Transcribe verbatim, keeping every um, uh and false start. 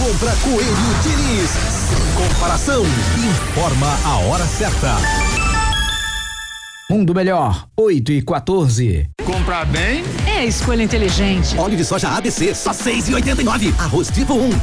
Compra Coelho Diniz. Sem comparação. Informa a hora certa. Mundo Melhor, oito e quatorze. Comprar bem é escolha inteligente. Óleo de soja A B C, só seis e oitenta e nove. Arroz tipo um.